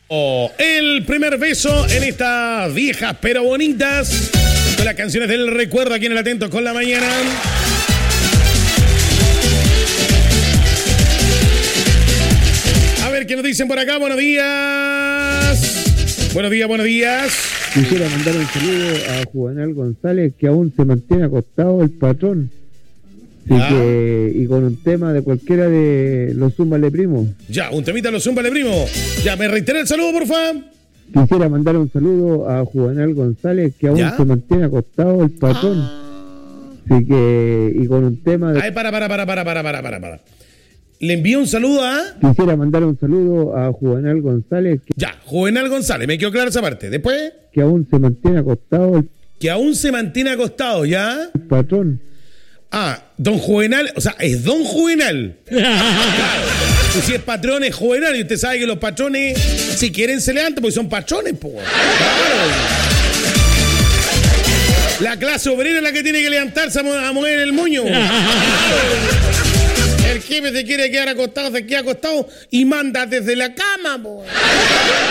El primer beso en estas viejas pero bonitas con las canciones del recuerdo aquí en el Atento con la Mañana. A ver qué nos dicen por acá. Buenos días. Buenos días, buenos días. Quisiera mandar un saludo a Juvenal González, que aún se mantiene acostado el patrón. Y con un tema de cualquiera de los Zúmbale Primo. Ya, un temita de los Zúmbale Primo. Ya, ¿me reitera el saludo, porfa? Quisiera mandar un saludo a Juvenal González, que aún se mantiene acostado el patrón. Así que, y con un tema de... Ay, para. Le envío un saludo a... Quisiera mandar un saludo a Juvenal González. Ya, Juvenal González, me quedó clara esa parte. Después... Que aún se mantiene acostado Que aún se mantiene acostado, ¿ya? El patrón. Ah, don Juvenal, o sea, es don Juvenal. Claro. Pues si es patrón, es Juvenal. Y usted sabe que los patrones, si quieren, se levantan porque son patrones, po. Claro. La clase obrera es la que tiene que levantarse a mover el moño. El jefe se quiere quedar acostado, se queda acostado y manda desde la cama, po.